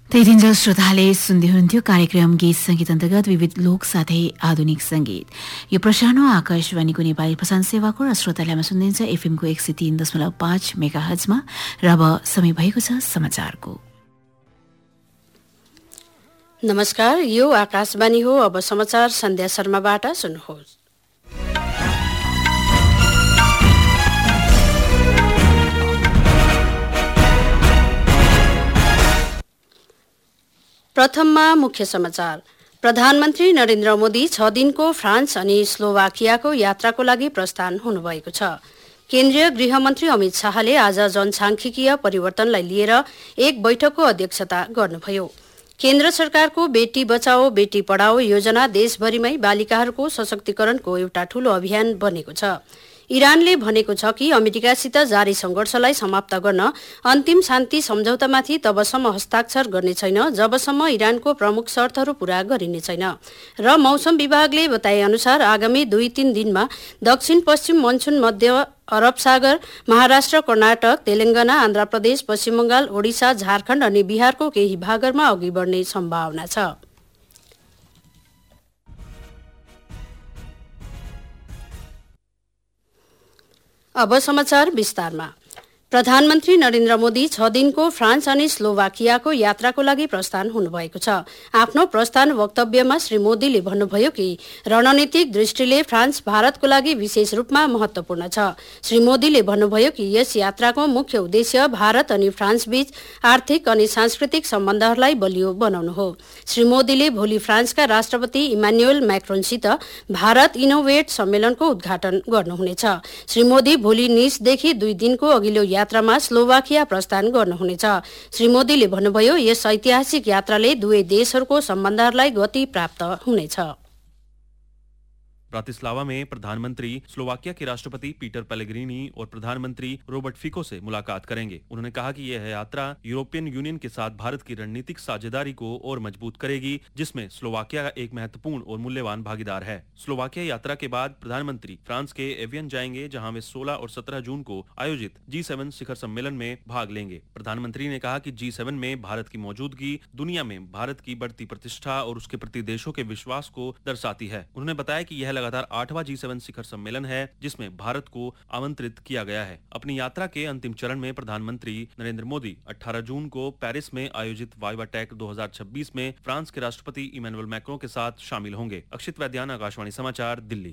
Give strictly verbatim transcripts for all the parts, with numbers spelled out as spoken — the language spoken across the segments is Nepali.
त्यही दिन श्रोताले सुन्दै हुनुहुन्थ्यो कार्यक्रम गीत संगीत अन्तर्गत विविध लोक साथै आधुनिक संगीत। यो प्रसारण हो आकाशवाणीको नेपाली प्रसारण सेवाको र श्रोताले हामी सुन्दैछ एफएमको एक सय तीन दशमलव पाँच मेगा हर्जमा। र अब समय भएको छ समाचारको। नमस्कार, यो आकाशवाणी हो। अब समाचार सन्ध्या शर्माबाट सुन्नुहोस्। प्रथममा मुख्य समाचार। प्रधानमन्त्री नरेन्द्र मोदी छ दिनको फ्रान्स अनि स्लोभाकियाको यात्राको लागि प्रस्थान हुनुभएको छ। केन्द्रीय गृहमन्त्री अमित शाहले आज जनसांख्यिकीय परिवर्तनलाई लिएर एक बैठकको अध्यक्षता गर्नुभयो। केन्द्र सरकारको बेटी बचाओ बेटी पढाओ योजना देशभरिमै बालिकाहरूको सशक्तिकरणको एउटा ठूलो अभियान बनेको छ। इरानले भनेको छ कि अमेरिकासित जारी संघर्षलाई समाप्त गर्न अन्तिम शान्ति सम्झौतामाथि तबसम्म हस्ताक्षर गर्ने छैन जबसम्म इरानको प्रमुख शर्तहरू पूरा गरिने छैन। र मौसम विभागले बताए अनुसार आगामी दुई तीन दिनमा दक्षिण पश्चिम मनसुन मध्य अरब सागर, महाराष्ट्र, कर्नाटक, तेलंगाना, आन्ध्र प्रदेश, पश्चिम बंगाल, ओडिसा, झारखण्ड अनि बिहारको केही भागहरूमा अघि बढ्ने सम्भावना छ। अब समाचार विस्तारमा। प्रधानमन्त्री नरेन्द्र मोदी छ दिनको फ्रान्स अनि स्लोभाकियाको यात्राको लागि प्रस्थान हुनुभएको छ। आफ्नो प्रस्थान वक्तव्यमा श्री मोदीले भन्नुभयो कि रणनीतिक दृष्टिले फ्रान्स भारतको लागि विशेष रूपमा महत्वपूर्ण छ। श्री मोदीले भन्नुभयो कि यस यात्राको मुख्य उद्देश्य भारत अनि फ्रान्स बीच आर्थिक अनि सांस्कृतिक सम्बन्धहरूलाई बलियो बनाउनु हो। श्री मोदीले भोलि फ्रान्सका राष्ट्रपति इमानुएल मैक्रोनसित भारत इनोभेट सम्मेलनको उद्घाटन गर्नुहुनेछ। श्री मोदी भोलि निसदेखि दुई दिनको अघिल्लो यात्रामा स्लोभाकिया प्रस्थान गर्नुहुनेछ। श्री मोदीले भन्नुभयो यस ऐतिहासिक यात्राले दुवै देशहरूको सम्बन्धहरूलाई गति प्राप्त हुनेछ। ब्रातिस्लावा में प्रधानमंत्री स्लोवाकिया के राष्ट्रपति पीटर पेलेग्रिनी और प्रधानमंत्री रॉबर्ट फिको से मुलाकात करेंगे। उन्होंने कहा कि यह यात्रा यूरोपियन यूनियन के साथ भारत की रणनीतिक साझेदारी को और मजबूत करेगी, जिसमें स्लोवाकिया का एक महत्वपूर्ण और मूल्यवान भागीदार है। स्लोवाकिया यात्रा के बाद प्रधानमंत्री फ्रांस के एवियन जाएंगे, जहां वे सोलह और सत्रह जून को आयोजित जी सेवन शिखर सम्मेलन में भाग लेंगे। प्रधानमंत्री ने कहा कि जी सेवन में भारत की मौजूदगी दुनिया में भारत की बढ़ती प्रतिष्ठा और उसके प्रति देशों के विश्वास को दर्शाती है। उन्होंने बताया कि यह लगातार आठवां जी सेवन शिखर सम्मेलन है जिसमें भारत को आमंत्रित किया गया है। अपनी यात्रा के अंतिम चरण में प्रधानमंत्री नरेंद्र मोदी अठारह जून को पेरिस में आयोजित वाइवा टेक दो हज़ार छब्बीस में फ्रांस के राष्ट्रपति इमैनुअल मैक्रों के साथ शामिल होंगे। अक्षित वैद्यान, आकाशवाणी समाचार, दिल्ली।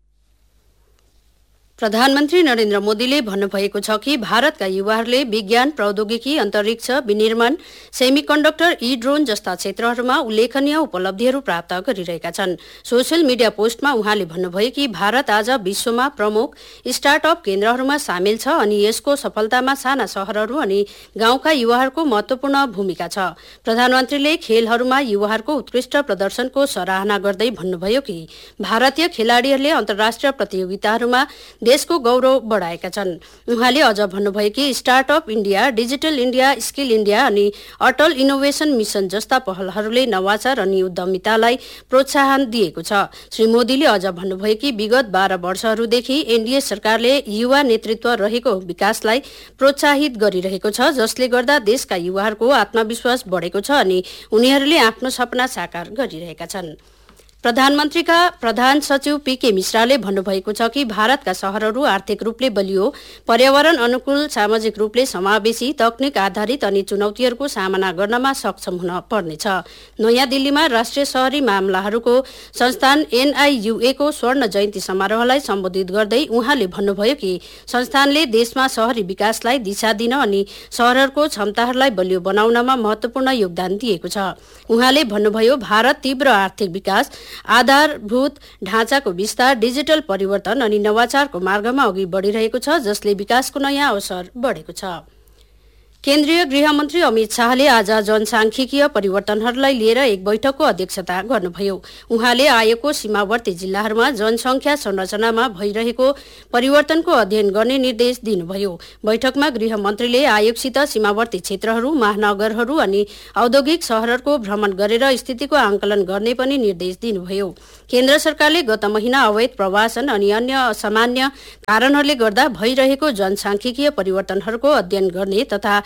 प्रधानमन्त्री नरेन्द्र मोदीले भन्नुभएको छ कि भारतका युवाहरूले विज्ञान, प्रौद्योगिकी, अन्तरिक्ष, विनिर्माण, सेमिकन्डक्टर, ई ड्रोन जस्ता क्षेत्रहरूमा उल्लेखनीय उपलब्धिहरू प्राप्त गरिरहेका छन्। सोशल मिडिया पोस्टमा उहाँले भन्नुभयो कि भारत आज विश्वमा प्रमुख स्टार्टअप केन्द्रहरूमा सामेल छ अनि यसको सफलतामा साना शहरहरू अनि गाउँका युवाहरूको महत्वपूर्ण भूमिका छ। प्रधानमन्त्रीले खेलहरूमा युवाहरूको उत्कृष्ट प्रदर्शनको सराहना गर्दै भन्नुभयो कि भारतीय खेलाड़ीहरूले अन्तर्राष्ट्रिय प्रतियोगिताहरूमा देशको गौरव बढाएका छन्। उहाँले अझ भन्नुभयो कि startup India, digital India, skill India अनि अटल इनोभेसन मिशन जस्ता पहलहरूले नवाचार अनि उद्यमितालाई प्रोत्साहन दिएको छ। श्री मोदीले अझ भन्नुभयो कि विगत बाह्र वर्षहरूदेखि एनडीए सरकारले युवा नेतृत्व रहेको विकासलाई प्रोत्साहित गरिरहेको छ, जसले गर्दा देशका युवाहरूको आत्मविश्वास बढेको छ अनि उनीहरूले आफ्नो सपना साकार गरिरहेका छन्। प्रधानमन्त्रीका प्रधान सचिव पीके मिश्राले भन्नुभएको छ कि भारतका शहरहरू आर्थिक रूपले बलियो, पर्यावरण अनुकूल, सामाजिक रूपले समावेशी, तकनिक आधारित अनि चुनौतीहरूको सामना गर्नमा सक्षम हुन पर्नेछ। नयाँ दिल्लीमा राष्ट्रिय शहरी मामलाहरूको संस्थान एनआईयूए को स्वर्ण जयन्ती समारोहलाई सम्बोधित गर्दै उहाँले भन्नुभयो कि संस्थानले देशमा शहरी विकासलाई दिशा दिन अनि शहरहरूको क्षमताहरूलाई बलियो बनाउनमा महत्वपूर्ण योगदान दिएको छ। उहाँले भन्नुभयो भारत तीव्र आर्थिक विकास, आधारभूत ढाँचाको विस्तार, डिजिटल परिवर्तन अनि नवाचारको मार्गमा अघि बढिरहेको छ, जसले विकासको नयाँ अवसर बढेको छ। केन्द्रीय गृहमन्त्री अमित शाहले आज जनसांख्यिकीय परिवर्तनहरूलाई लिएर एक बैठकको अध्यक्षता गर्नुभयो। उहाँले आयोगको सीमावर्ती जिल्लाहरूमा जनसंख्या संरचनामा भइरहेको परिवर्तनको अध्ययन गर्ने निर्देश दिनुभयो। बैठकमा गृहमन्त्रीले आयोगसित सीमावर्ती क्षेत्रहरू, महानगरहरू अनि औद्योगिक शहरहरूको भ्रमण गरेर स्थितिको आंकलन गर्ने पनि निर्देश दिनुभयो। केन्द्र सरकारले गत महिना अवैध प्रवासन अनि अन्य असामान्य कारणहरूले गर्दा भइरहेको जनसांख्यिकीय परिवर्तनहरूको अध्ययन गर्ने तथा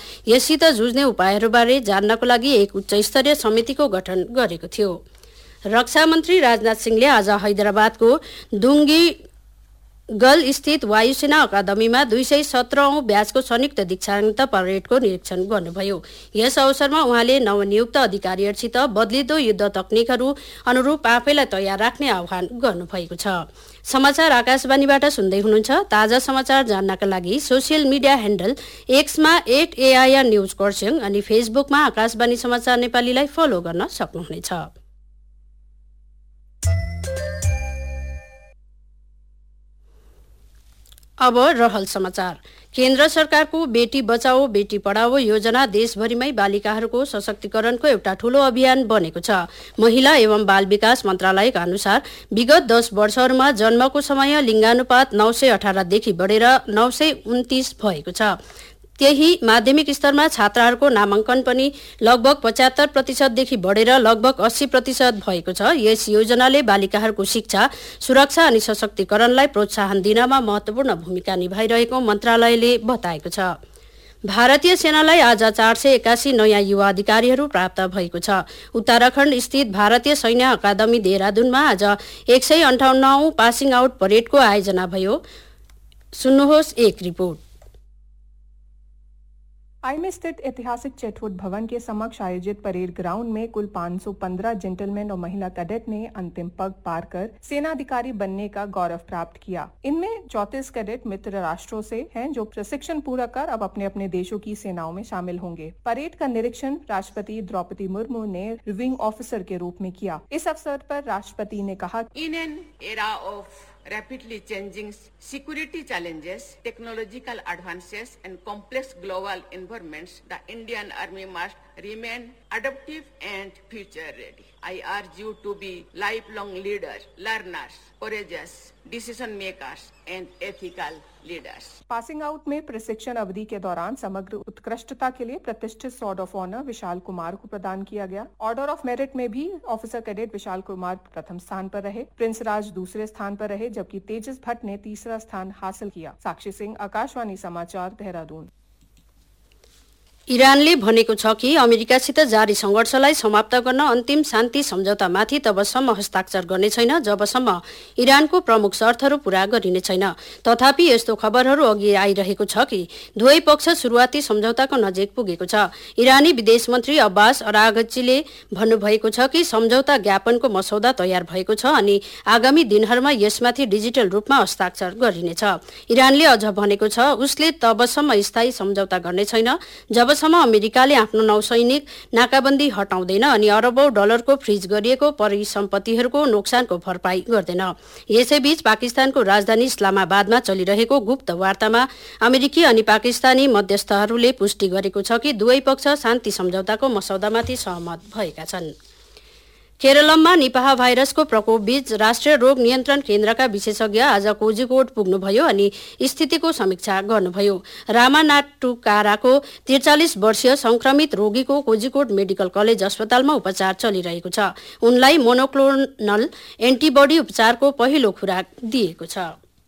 यससित जुझ्ने उपायहरूबारे जान्नको लागि एक उच्च स्तरीय समितिको गठन गरेको थियो। रक्षा मन्त्री राजनाथ सिंहले आज हैदराबादको दुङ्गी गल स्थित वायुसेना अकादमीमा दुई सय सत्रौं ब्याचको संयुक्त दीक्षान्त परेडको निरीक्षण गर्नुभयो। यस अवसरमा उहाँले नवनियुक्त अधिकारीहरूसित बदलिदो युद्ध तकनिकहरू अनुरूप आफैलाई तयार राख्ने आह्वान गर्नुभएको छ। समाचार आकाशवाणीबाट सुन्दै हुनुहुन्छ। ताजा समाचार जान्नका लागि social media handle एक्समा at AIR news Kurseong अनि फेसबुकमा आकाशवाणी समाचार नेपालीलाई फलो गर्न सक्नुहुनेछ। अब रहल समाचार। केन्द्र सरकारको बेटी बचाओ बेटी पढाओ योजना देशभरिमै बालिकाहरूको सशक्तिकरणको एउटा ठूलो अभियान बनेको छ। महिला एवं बाल विकास मन्त्रालयका अनुसार विगत दस वर्षहरूमा जन्मको समय लिङ्गानुपात नौ सय अठारदेखि बढेर नौ सय उन्तिस भएको छ। त्यही माध्यमिक स्तरमा छात्राहरूको नामाङ्कन पनि लगभग पचहत्तर प्रतिशतदेखि बढेर लगभग अस्सी प्रतिशत भएको छ। यस योजनाले बालिकाहरूको शिक्षा, सुरक्षा अनि सशक्तिकरणलाई प्रोत्साहन दिनमा महत्वपूर्ण भूमिका निभाइरहेको मन्त्रालयले बताएको छ। भारतीय सेनालाई आज चार सय एकासी नयाँ युवा अधिकारीहरू प्राप्त भएको छ। उत्तराखण्ड स्थित भारतीय सैन्य अकादमी देहरादूनमा आज एक सय अन्ठाउन्नौं पासिङ आउट परेडको आयोजना भयो। सुन्नुहोस् एक रिपोर्ट। आई में स्थित ऐतिहासिक चेटवुड भवन के समक्ष आयोजित परेड ग्राउंड में कुल पाँच सौ पंद्रह जेंटलमैन और महिला कैडेट ने अंतिम पग पार कर सेना अधिकारी बनने का गौरव प्राप्त किया। इनमें चौंतीस कैडेट मित्र राष्ट्रों से हैं जो प्रशिक्षण पूरा कर अब अपने अपने देशों की सेनाओं में शामिल होंगे। परेड का निरीक्षण राष्ट्रपति द्रौपदी मुर्मू ने रिविंग ऑफिसर के रूप में किया। इस अवसर पर राष्ट्रपति ने कहा, in an era of rapidly changing security challenges, technological advances and complex global environments, the Indian Army must remain adaptive and future ready. I urge you to be lifelong leaders, learners, courageous decision makers and ethical leaders. Passing out में प्रशिक्षण अवधि के दौरान समग्र उत्कृष्टता के लिए प्रतिष्ठित sword of honour Vishal Kumar को प्रदान किया गया। ऑर्डर ऑफ मेरिट में भी ऑफिसर कैडेट विशाल कुमार प्रथम स्थान पर रहे, प्रिंस राज दूसरे स्थान पर रहे, जबकि तेजस भट्ट ने तीसरा स्थान हासिल किया। साक्षी सिंह, आकाशवाणी समाचार, देहरादून। इरानले भनेको छ कि अमेरिकासित जारी संघर्षलाई समाप्त गर्न अन्तिम शान्ति सम्झौतामाथि तबसम्म हस्ताक्षर गर्ने छैन जबसम्म इरानको प्रमुख शर्तहरू पूरा गरिने छैन। तथापि यस्तो खबरहरू अघि आइरहेको छ कि दुवै पक्ष सुरुवाती सम्झौताको नजिक पुगेको छ। इरानी विदेश मन्त्री अब्बास अरागचीले भन्नुभएको छ कि सम्झौता ज्ञापनको मसौदा तयार भएको छ अनि आगामी दिनहरूमा यसमाथि डिजिटल रूपमा हस्ताक्षर गरिनेछ। इरानले अझ भनेको छ उसले तबसम्म स्थायी सम्झौता गर्ने छैन जब सम्म अमेरिकाले आफ्नो नौसैनिक नाकाबन्दी हटाउँदैन अनि अरबौं डलरको फ्रिज गरिएको परिसम्पत्तिहरूको नोक्सानको भरपाई गर्दैन। यसैबीच पाकिस्तानको राजधानी इस्लामाबादमा चलिरहेको गुप्त वार्तामा अमेरिकी अनि पाकिस्तानी मध्यस्थहरूले पुष्टि गरेको छ कि दुवै पक्ष शान्ति सम्झौताको मसौदामाथि सहमत भएका छन्। केरलमा निपाह भाइरसको प्रकोपबीच राष्ट्रिय रोग नियन्त्रण केन्द्रका विशेषज्ञ आज कोजिकोड पुग्नुभयो अनि स्थितिको समीक्षा गर्नुभयो। रामानाथुकाराको त्रिचालिस वर्षीय संक्रमित रोगीको कोजिकोड मेडिकल कलेज अस्पतालमा उपचार चलिरहेको छ। उनलाई मोनोक्लोनल एन्टिबडी उपचारको पहिलो खुराक दिएको छ।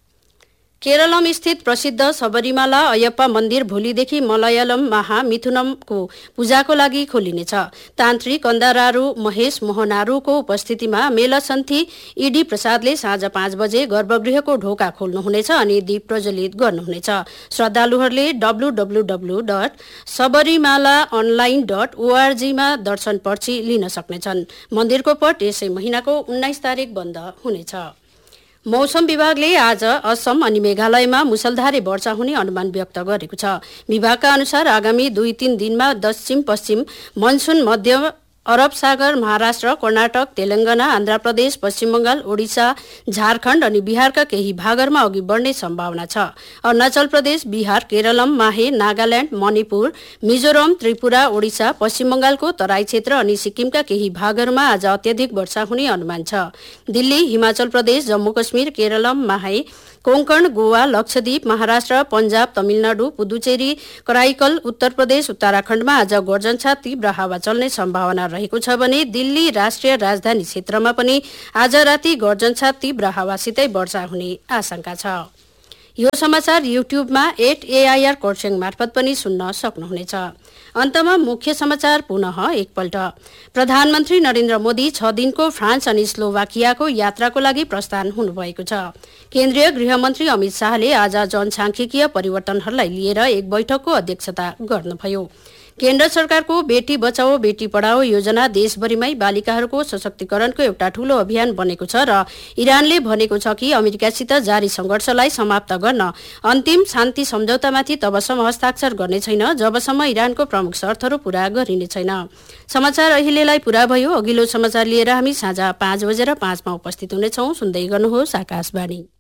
केरलम स्थित प्रसिद्ध सबरीमाला अयप्पा मन्दिर भोलिदेखि मलयालम महा मिथुनमको पूजाको लागि खोलिनेछ। तान्त्रिक कन्दारारू महेश मोहनारूको उपस्थितिमा मेलसन्थी इडी प्रसादले साँझ पाँच बजे गर्भगृहको ढोका खोल्नुहुनेछ अनि दीप प्रज्वलित गर्नुहुनेछ। श्रद्धालुहरूले W W W dot Sabarimala online dot ओआरजीमा दर्शन पर्ची लिन सक्नेछन्। मन्दिरको पट यसै महिनाको उन्नाइस तारिक बन्द हुनेछ। मौसम विभागले आज असम अनि मेघालयमा मुसलधारे वर्षा हुने अनुमान व्यक्त गरेको छ। विभागका अनुसार आगामी दुई तीन दिनमा दक्षिण पश्चिम मनसुन मध्य अरब सागर, महाराष्ट्र, कर्नाटक, तेलंगाना, आन्ध्र प्रदेश, पश्चिम बंगाल, ओडिसा, झारखण्ड अनि बिहारका केही भागहरूमा अघि बढ्ने सम्भावना छ। अरुणाचल प्रदेश, बिहार, केरलम, माहे, नागाल्याण्ड, मणिपुर, मिजोरम, त्रिपुरा, ओडिसा, पश्चिम बंगालको तराई क्षेत्र अनि सिक्किमका केही भागहरूमा आज अत्यधिक वर्षा हुने अनुमान छ। दिल्ली, हिमाचल प्रदेश, जम्मू कश्मीर, केरलम, माहे, कोंकण, गोवा, लक्षद्वीप, महाराष्ट्र, पंजाब, तमिलनाडु, पुदुचेरी, कराईकल, उत्तर प्रदेश, उत्तराखण्डमा आज गर्जनसाथ तीव्र हावा चल्ने सम्भावना रहेको छ भने दिल्ली राष्ट्रिय राजधानी क्षेत्रमा पनि आज राति गर्जनसाथ तीव्र हावासितै वर्षा हुने आशंका छ। यो समाचार युट्युबमा एट एआईआर कोर्सेङ मार्फत पनि सुन्न सक्नुहुनेछ। अन्तमा मुख्य समाचार पुनः एकपल्ट। प्रधानमन्त्री नरेन्द्र मोदी छ दिनको फ्रान्स अनि स्लोभाकियाको यात्राको लागि प्रस्थान हुनुभएको छ। केन्द्रीय गृहमन्त्री अमित शाहले आज जनसांख्यिकीय परिवर्तनहरूलाई लिएर एक बैठकको अध्यक्षता गर्नुभयो। केन्द्र सरकारको बेटी बचाओ बेटी पढाओ योजना देशभरिमै बालिकाहरूको सशक्तिकरणको एउटा ठूलो अभियान बनेको छ र इरानले भनेको छ कि अमेरिकासित जारी संघर्षलाई समाप्त गर्न अन्तिम शान्ति सम्झौतामाथि तबसम्म हस्ताक्षर गर्ने छैन जबसम्म इरानको प्रमुख शर्तहरू पूरा गरिने छैन। समाचार अहिलेलाई पूरा भयो। अघिल्लो समाचार लिएर हामी साँझ पाँच बजेर पाँचमा उपस्थित हुनेछौँ। सुन्दै गर्नुहोस् आकाशवाणी।